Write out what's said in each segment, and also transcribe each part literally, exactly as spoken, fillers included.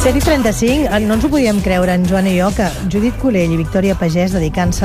set i trenta-cinc, no ens ho podíem creure, en Joan i jo, que Judit Colell i Victòria Pagès, dedicant-se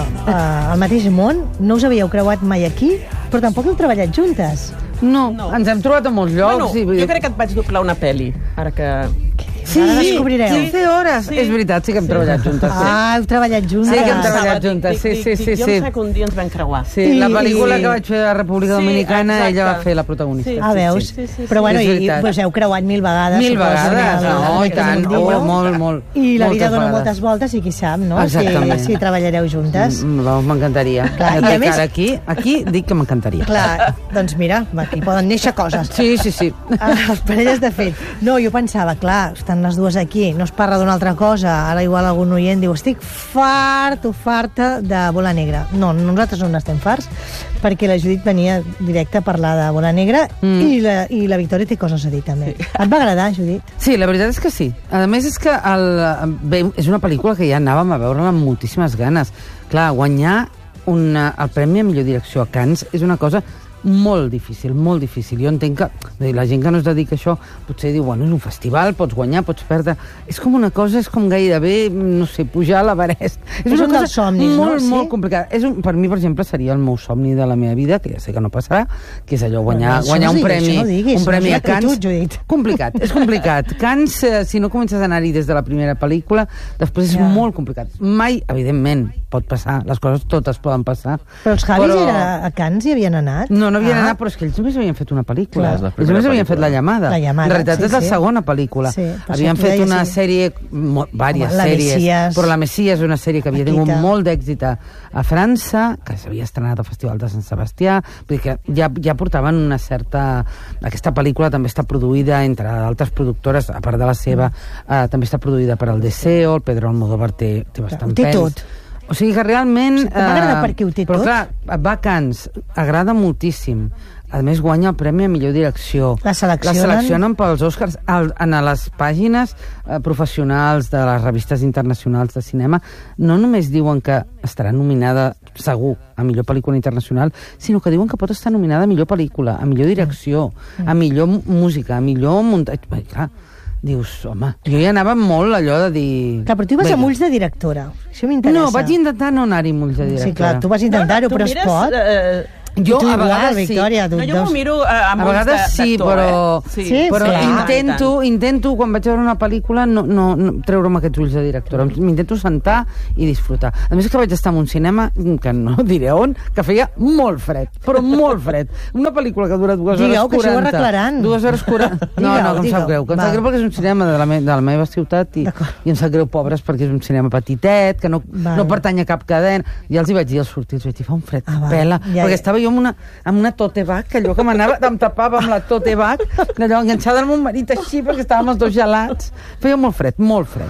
al mateix món, no us havíeu creuat mai aquí, però tampoc heu treballat juntes. No, no. Ens hem trobat a molts llocs. Bueno, i... jo crec que et vaig doblar una pel·li, ara que... Sí, ara descobrireu. quinze hores. Sí. És veritat, sí que hem sí. treballat juntes. Sí. Ah, heu treballat juntes. Sí que hem treballat juntes, sí, sí, sí. Jo em sé que un dia ens vam creuar. Sí, I... la pel·lícula que vaig fer a la República Dominicana, sí, ella va fer la protagonista. Sí, ah, veus? Sí, sí, sí. Però bueno, i us heu creuat mil vegades. Mil vegades, no, i tant. Oh, molt, molt. I la vida dona moltes voltes i qui sap, no? Exactament. Si treballareu juntes. M'encantaria. I a més... Aquí, aquí dic que m'encantaria. Clar, doncs mira, aquí poden néixer coses. Sí, sí, sí. Les parelles de fet. No, jo pensava, clar, estan les dues aquí, no es parla d'una altra cosa, ara igual algun oient diu, estic fart o farta de Bola Negra. No, nosaltres no n'estem farts, perquè la Judit venia directe a parlar de Bola Negra mm. i, la, i la Victòria té coses a dir també. Sí. Et va agradar, Judit? Sí, la veritat és que sí. A més és que el, bé, és una pel·lícula que ja anàvem a veure-la amb moltíssimes ganes. Clar, guanyar una, el Premi a Millor Direcció a Cannes és una cosa molt difícil, molt difícil. Jo entenc que la gent que no es dedica a això potser diu, bueno, és un festival, pots guanyar, pots perdre. És com una cosa, és com gairebé, no sé, pujar a l'Everest. És, és una un cosa dels somnis, molt, no? molt sí? complicada. És un, per mi, per exemple, seria el meu somni de la meva vida, que ja sé que no passarà, que és allò, guanyar, no, guanyar no un diguis, premi, no diguis, un premi no a Cannes. Judit. Complicat, és complicat. Cannes, eh, si no comences a anar-hi des de la primera pel·lícula, després és ja. molt complicat. Mai, evidentment, pot passar, les coses totes poden passar. Però els Javis però... era a Cannes i havien anat? No, no havien ah. anat, però és que ells només havien fet una pel·lícula. Clar. Ells només havien fet La Llamada. La Llamada, en realitat sí, és la sí. segona pel·lícula. Sí, havien fet deia, una sí. sèrie, diverses la sèries, Messias. però La Messias és una sèrie que havia Paquita. tingut molt d'èxit a, a França, que s'havia estrenat al Festival de Sant Sebastià, vull dir que ja, ja portaven una certa... Aquesta pel·lícula també està produïda entre altres productores, a part de la seva, eh, també està produïda per el Deseo, el Pedro Almodóvar té, té bastant té pes. tot. O sigui que realment... O sigui, m'agrada eh, perquè ho té però tot. clar, va a Cannes, agrada moltíssim. A més, guanya el Premi a Millor Direcció. La seleccionen. La seleccionen pels Oscars. Al, en les pàgines eh, professionals de les revistes internacionals de cinema no només diuen que estarà nominada segur a millor pel·lícula internacional, sinó que diuen que pot estar nominada a millor pel·lícula, a millor direcció, mm. a millor música, a millor muntatge. Bé, clar, dius, home, jo ja anava molt allò de dir... Clar, però tu vas amb ulls de directora. Això m'interessa. No, vaig intentar no anar-hi amb ulls de directora. Sí, clar, tu vas intentar-ho, no, no, però es pot. Uh... Jo, tu a vegades, igual, Victòria, sí. No, jo m'ho miro uh, amb a vegades sí, però, eh? sí, sí, però clar. intento, intento, quan vaig veure una pel·lícula, no, no, no treure'm aquests ulls de directora. M'intento sentar i disfrutar. A més que vaig estar en un cinema, que no diré on, que feia molt fred, però molt fred. Una pel·lícula que dura dues digueu, hores quaranta. Digueu, que això ho arreglaran. Dues hores quaranta. No, no, que em sap greu. Que em sap greu perquè és un cinema de la, me de la meva ciutat i, i em sap greu, pobres, perquè és un cinema petitet, que no, no pertany a cap cadena. I els hi vaig dir als sortits, vaig dir, fa un fred, ah, pela. Ja, perquè ja. estava jo amb una, amb una tote bag, que allò que m'anava, em tapava amb la tote bag, allò enganxada al meu marit així, perquè estàvem els dos gelats. Feia molt fred, molt fred.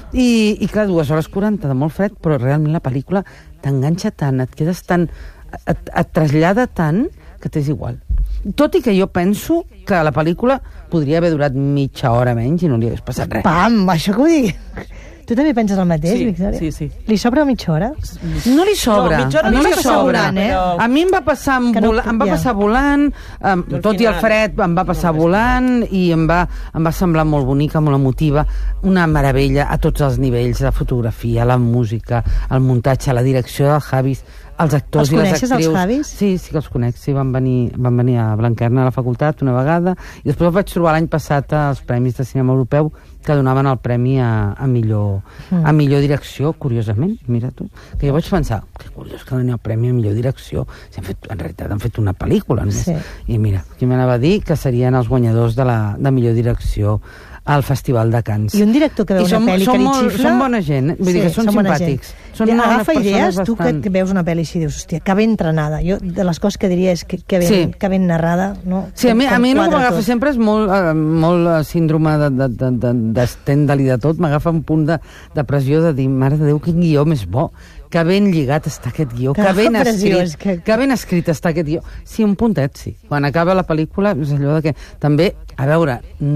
I, i clar, dues hores quaranta de molt fred, però realment la pel·lícula t'enganxa tant, et quedes tan... Et, et trasllada tant que t'és igual. Tot i que jo penso que la pel·lícula podria haver durat mitja hora menys i no li hagués passat res. Pam, això que ho digui. Tu també penses el mateix, sí, Victòria? Sí, sí. Li sobra mitja hora? No li sobra. No, mitja hora a mi no li li sobra. volant, eh? Però... A mi em va passar, no, vola... em va ja. passar volant, um, tot i el fred em va passar no, volant i em va, em va semblar molt bonica, molt emotiva, una meravella a tots els nivells, la fotografia, la música, el muntatge, la direcció dels Javis, els actors els i les coneixes, actrius. Els Javis? Sí, sí que els conec. Sí, van venir, van venir a Blanquerna a la facultat una vegada i després els vaig trobar l'any passat als Premis de Cinema Europeu que donaven el premi a, a, millor, mm. a millor direcció, curiosament, mira tu, que jo vaig pensar, que curiós que doni el premi a millor direcció, si han fet, en realitat han fet una pel·lícula només. Sí. I mira, qui m'anava a dir que serien els guanyadors de, la, de millor direcció al Festival de Cannes. I un director que veu som, una pel·li que li xifla... Són bona gent, vull sí, dir que són, són simpàtics. Són agafa idees, bastant... tu que veus una pel·li i dius, hòstia, que ben entrenada. Jo, de les coses que diria és que, que, ben, sí. que ben narrada, no? Sí, a mi, a mi no m'agafa tot. sempre, és molt, uh, molt uh, síndrome d'estendre-li de, de, de, de tot, m'agafa un punt de, de pressió de dir, mare de Déu, quin guió més bo, que ben lligat està aquest guió, que, que ben escrit, que... que ben escrit està aquest guió. Sí, un puntet, sí. Quan acaba la pel·lícula, és allò de que també, a veure,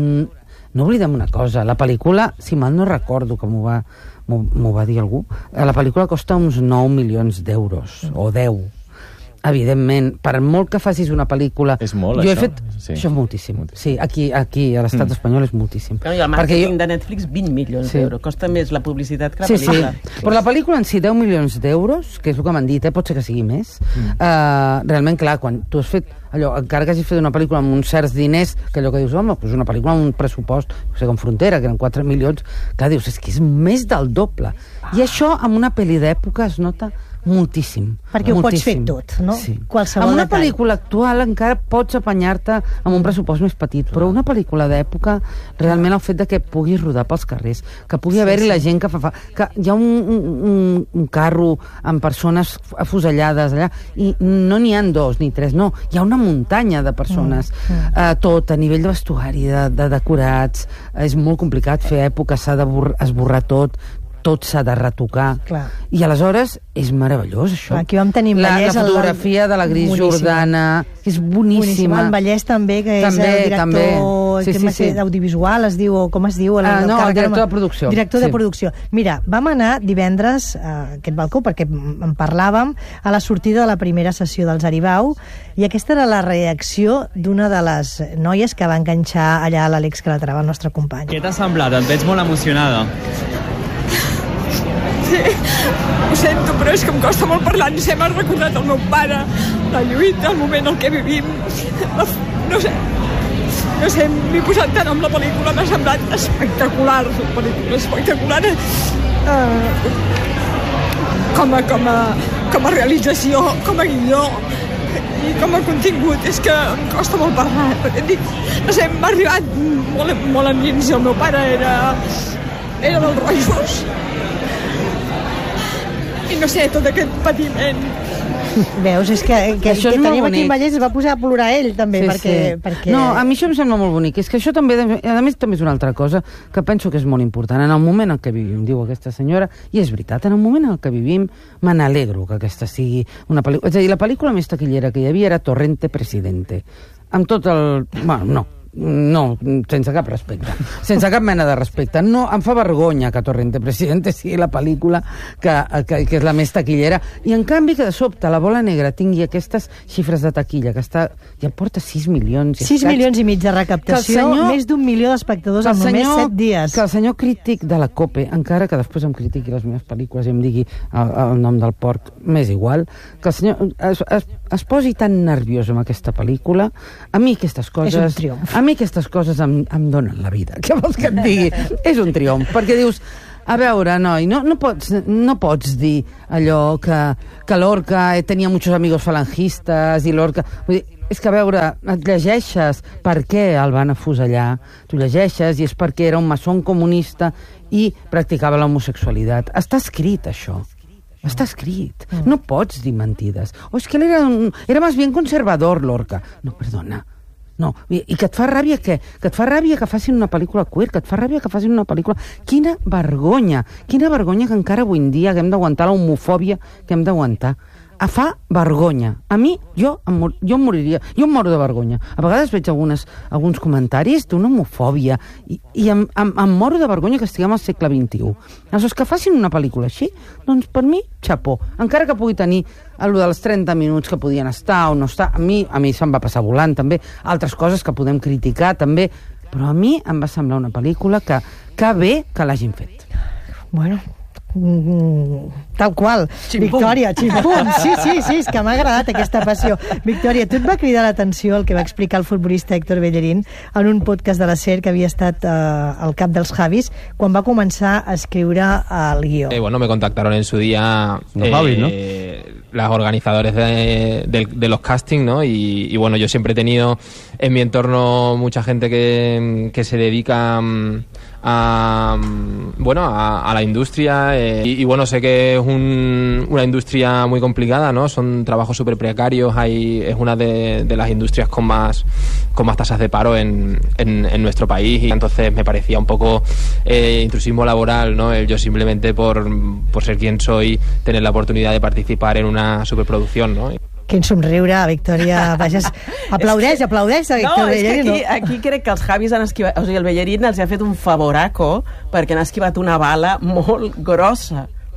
no oblidem una cosa, la pel·lícula, si mal no recordo que m'ho va, m'ho va dir algú, la pel·lícula costa uns nou milions d'euros, o deu. evidentment, per molt que facis una pel·lícula... És molt, jo això? He fet... Sí. Això és moltíssim. moltíssim. Sí, aquí, aquí a l'estat mm. espanyol és moltíssim. No, I el màrqueting jo... de Netflix, vint milions sí. d'euros. Costa més la publicitat que la sí, pel·lícula. Sí, sí. Però la pel·lícula en si, deu milions d'euros, que és el que m'han dit, eh? Pot ser que sigui més. Mm. Uh, realment, clar, quan tu has fet allò, encara que hagis fet una pel·lícula amb uns certs diners, que allò que dius, home, doncs una pel·lícula amb un pressupost, no sé, com Frontera, que eren quatre milions, que dius, és que és més del doble. Ah. I això, amb una pel·li d'època, es nota moltíssim. Perquè moltíssim. Ho pots fer tot, no? Sí. Qualsevol amb una detall. pel·lícula actual encara pots apanyar-te amb un pressupost més petit, però una pel·lícula d'època, realment el fet de que puguis rodar pels carrers, que pugui sí, haver-hi sí. la gent que fa... fa que hi ha un, un, un carro amb persones afusellades allà, i no n'hi ha dos ni tres, no, hi ha una muntanya de persones. Mm, mm. Uh, tot, a nivell de vestuari, de, de decorats, és molt complicat fer època, s'ha d'esborrar tot, tot s'ha de retocar. Clar. I aleshores és meravellós, això. Aquí vam tenir la, Vallès... La fotografia el... de la Gris boníssima. Jordana, que és boníssima. En Vallès també, que també, és el director també. Sí, sí, sí. audiovisual, es diu, o com es diu? El, ah, no, el director que... de producció. Director sí. de producció. Mira, vam anar divendres a aquest balcó, perquè en parlàvem, a la sortida de la primera sessió dels Aribau, i aquesta era la reacció d'una de les noies que va enganxar allà a l'Àlex Calatrava, el nostre company. Què t'ha semblat? Et veig molt emocionada. Sí, ho sento, però és que em costa molt parlar. Ens hem recordat el meu pare, la lluita, el moment en què vivim. La, no sé, no sé, m'he posat tant amb la pel·lícula, m'ha semblat espectacular, la pel·lícula espectacular. Uh, com, a, com, a, com a realització, com a guió i com a contingut. És que em costa molt parlar. Dic, no sé, m'ha arribat molt, molt endins. El meu pare era, era dels rojos. I no sé, tot aquest patiment. Veus, és que, que, que tenim aquí en Vallès, es va posar a plorar ell també, sí, perquè, sí. perquè... No, a mi això em sembla molt bonic, és que això també, a més també és una altra cosa que penso que és molt important. En el moment en què vivim, diu aquesta senyora, i és veritat, en el moment en què vivim me n'alegro que aquesta sigui una pel·lícula. És a dir, la pel·lícula més taquillera que hi havia era Torrente Presidente. Amb tot el... Bueno, no. No, sense cap respecte. Sense cap mena de respecte. No, em fa vergonya que Torrente Presidente sigui la pel·lícula que, que, que és la més taquillera. I en canvi que de sobte la Bola Negra tingui aquestes xifres de taquilla, que està, ja porta sis milions. sis milions i mig de recaptació, senyor, més d'un milió d'espectadors en només set dies. Que el senyor crític de la COPE, encara que després em critiqui les meves pel·lícules i em digui el, el nom del porc, m'és igual, que el senyor es, es, es posi tan nerviós amb aquesta pel·lícula. A mi aquestes coses... És un triomf. A mi aquestes coses em, em donen la vida. Què vols que et digui? És un triomf, perquè dius, a veure, noi, no, no, pots, no pots dir allò que, que l'Orca tenia muchos amigos falangistes i l'Orca... Vull dir, és que, a veure, et llegeixes per què el van afusellar, tu llegeixes i és perquè era un maçon comunista i practicava l'homosexualitat. Està escrit, això. Està escrit. Mm. No pots dir mentides. O és que ell era, un, era més bien conservador, l'Orca. No, perdona. No, i, i que et fa ràbia què? Que et fa ràbia que facin una pel·lícula queer, que et fa ràbia que facin una pel·lícula... Quina vergonya, quina vergonya que encara avui en dia haguem d'aguantar la homofòbia que hem d'aguantar. A fa vergonya. A mi, jo em, mor, jo em moriria, jo em moro de vergonya. A vegades veig algunes, alguns comentaris d'una homofòbia i, i em, em, em moro de vergonya que estiguem al segle vint-i-u. Aleshores, que facin una pel·lícula així, doncs per mi, xapó. Encara que pugui tenir allò dels trenta minuts que podien estar o no estar, a mi, a mi se'm va passar volant també, altres coses que podem criticar també, però a mi em va semblar una pel·lícula que, que bé que l'hagin fet. Bueno... Mm, tal qual. Ximpum. Victòria, ximpum. Sí, sí, sí, és que m'ha agradat aquesta passió. Victòria, tu et va cridar l'atenció el que va explicar el futbolista Héctor Bellerín en un podcast de la SER que havia estat eh, al cap dels Javis quan va començar a escriure el guió. Eh, bueno, me contactaron en su día los eh, Javis, ¿no? Las organizadores de, de, de los castings, ¿no? Y, y bueno, yo siempre he tenido en mi entorno mucha gente que, que se dedica a, bueno, a, a la industria eh, y, y bueno, sé que es un, una industria muy complicada, ¿no? Son trabajos súper precarios, hay, es una de, de las industrias con más, con más tasas de paro en, en, en nuestro país y entonces me parecía un poco eh, intrusismo laboral, ¿no? El yo simplemente por, por ser quien soy tener la oportunidad de participar en una superproducción, ¿no? Quin somriure, Victòria Bages. Aplaudeix, aplaudeix a Victòria no, Bellerín. No, és que aquí, aquí crec que els Javis han esquivat... O sigui, el Bellerín els ha fet un favoraco perquè han esquivat una bala molt grossa.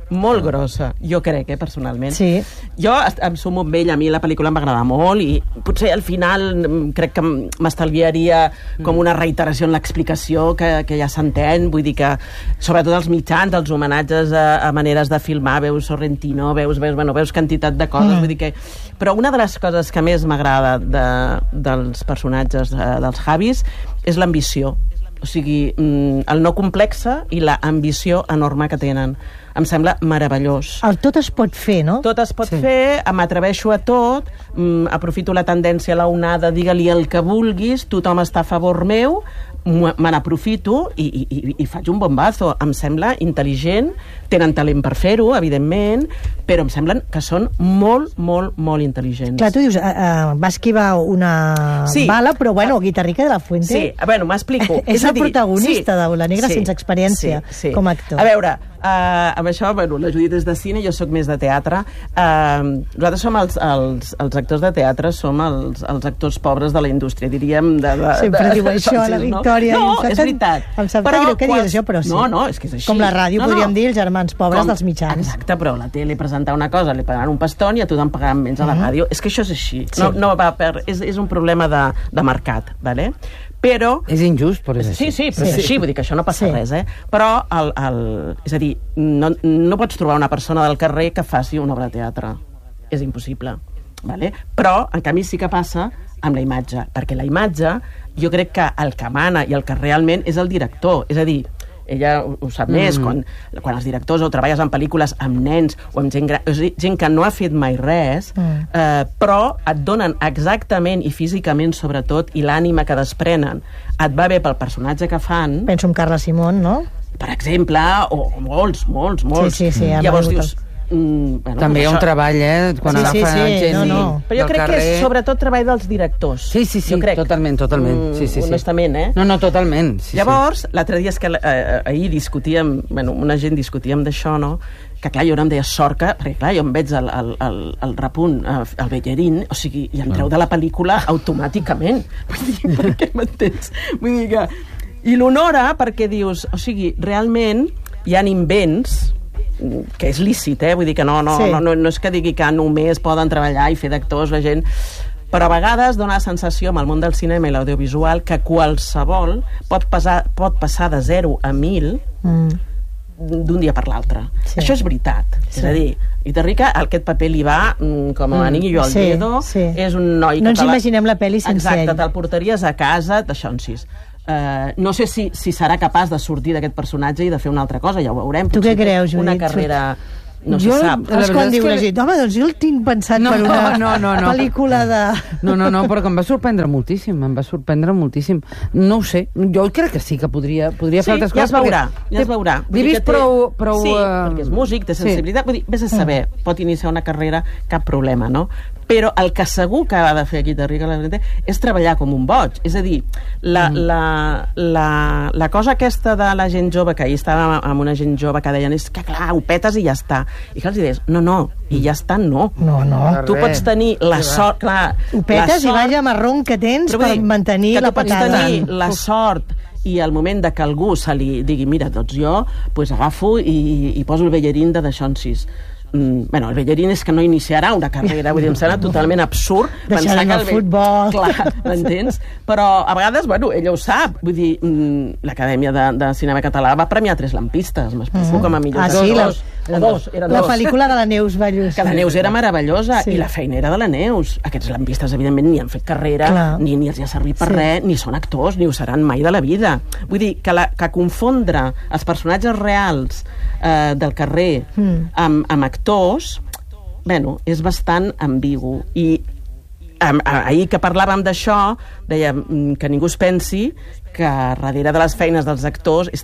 molt grossa, jo crec, eh, personalment. Sí. Jo em sumo amb ell, a mi la pel·lícula em va agradar molt i potser al final crec que m'estalviaria com una reiteració en l'explicació que, que ja s'entén, vull dir que sobretot els mitjans, els homenatges a, a maneres de filmar, veus Sorrentino, veus, veus, bueno, veus quantitat de coses, mm. vull dir que... Però una de les coses que més m'agrada de, dels personatges de, dels Javis és l'ambició. O sigui, el no complexa i la ambició enorme que tenen. Em sembla meravellós. El tot es pot fer, no? Tot es pot Sí. fer, m'atreveixo a tot, mm, aprofito la tendència a la onada, digue-li el que vulguis, tothom està a favor meu, me n'aprofito i, i, i faig un bombazo. Em sembla intel·ligent, tenen talent per fer-ho, evidentment, però em semblen que són molt, molt, molt intel·ligents. Clar, tu dius, uh, uh, va esquivar una Sí. bala, però bueno, Guitarrica de la Fuente... Sí, bueno, m'explico. És el protagonista sí, de Bola Negra sí, sense experiència sí, sí. com a actor. A veure, uh, amb això, bueno, la Judit és de cine, jo sóc més de teatre. Uh, nosaltres som els, els, els actors de teatre, som els, els actors pobres de la indústria, diríem. De, de, Sempre de, diu això, la Victòria. No, no és veritat. Em sap Però greu que quan- diguis això, però sí. No, no, és que és així. Com la ràdio, no, no. podríem dir, els germans pobres Com- dels mitjans. Exacte, però a la tele presentar una cosa, li pagaran un pastón i a tothom pagaran menys a la ràdio. És que això és així. Sí. No, no va per, és, és un problema de, de mercat, ¿vale? Però... És injust, però és així. Sí, sí, però Sí. és així, vull dir que això no passa Sí. res, eh? Però, el, el, és a dir, no, no pots trobar una persona del carrer que faci una obra de teatre. És impossible, vale? Però, en canvi, sí que passa amb la imatge, perquè la imatge, jo crec que el que mana i el que realment és el director, és a dir, ella ho, ho sap més, mm. quan, quan els directors o treballes en pel·lícules amb nens o amb gent gran, és a dir, gent que no ha fet mai res, mm. eh, però et donen exactament i físicament sobretot, i l'ànima que desprenen et va bé pel personatge que fan, Penso en Carla Simón, no? per exemple, o molts, molts, molts. Sí, sí, sí, ja Llavors m'ha dius... Mm, bueno, També hi ha un això- treball, eh? Quan Sí, sí, agafen sí, gent no, no. Però jo del crec que carrer. és sobretot treball dels directors. Sí, sí, sí, jo crec. totalment, totalment. Sí, sí, sí. Honestament, eh? No, no, totalment. Sí, Llavors, l'altre dia és que eh, ahir discutíem, bueno, una gent discutíem d'això, no? Que clar, jo ara em deia sort que, perquè clar, jo em veig el, el, el, el repunt, el Bellerín, o sigui, i em treu de la pel·lícula automàticament. Vull dir, per què m'entens? Vull dir que... I l'honora perquè dius, o sigui, realment hi ha invents que és lícit, eh? Vull dir que no, no, Sí. no, no, no és que digui que només poden treballar i fer d'actors la gent, però a vegades dona la sensació amb el món del cinema i l'audiovisual que qualsevol pot passar, pot passar de zero a mil Mm. d'un dia per l'altre. Sí. Això és veritat. Sí. És a dir, Guitarrica, aquest paper li va mm, com a anillo al Sí, dedo, sí. és un noi No que ens te la- imaginem la pel·li sense Exacte, ell. te'l portaries a casa, d'això en sis. Uh, no sé si, si serà capaç de sortir d'aquest personatge i de fer una altra cosa, ja ho veurem. Tu Potser què creus, té Una Judit? carrera... No Jo- se sap. La Saps veritat quan és diu que- la gent, home, doncs jo el tinc pensat No, per una no, no, no. pel·lícula de... No, no, no, però que em va sorprendre moltíssim, em va sorprendre moltíssim. No ho sé, jo crec que sí que podria, podria Sí, fer altres ja coses. es veurà, perquè ja es té- veurà. Vull He dir vist que té- prou... prou sí, eh, perquè és músic, té sí. sensibilitat. Vull dir, vés a saber, pot iniciar una carrera, cap problema, no? Però el que segur que ha de fer aquí Guitarrica és treballar com un boig. És a dir, la, mm. la, la, la cosa aquesta de la gent jove, que ahir estava amb una gent jove que deien, és que clar, ho petes i ja està. I que els deies, no, no, i ja està, no. No, no. Tu Res. pots tenir la sort, clar... Ho petes la i sort- vaja marrón que tens Però vull per dir mantenir que la tu pots patada. tenir la sort i el moment de que algú se li digui mira, doncs jo pues agafo i, i poso el Bellerín de deixar en sis. Mm, bueno, el Bellerín és que no iniciarà una carrera, vull dir, em sembla totalment absurd Deixarem que el Be- futbol. Clar, m'entens? Però a vegades, bueno, ella ho sap, vull dir, mm, l'Acadèmia de, de Cinema Català va premiar tres lampistes, m'explico, mm. com a millors Ah, sí, actors. la- O dos, eren La dos. pel·lícula de la Neus Ballús. Que la Neus era meravellosa, Sí. i la feina era de la Neus. Aquests lampistes, evidentment, ni han fet carrera, Clar. ni, ni els hi ha servit per Sí. res, ni són actors, ni ho seran mai de la vida. Vull dir, que, la, que confondre els personatges reals eh, del carrer Mm. amb, amb actors, bueno, és bastant ambigu. I am- a- ahir que parlàvem d'això, dèiem mm, que ningú es pensi que darrere de les feines dels actors és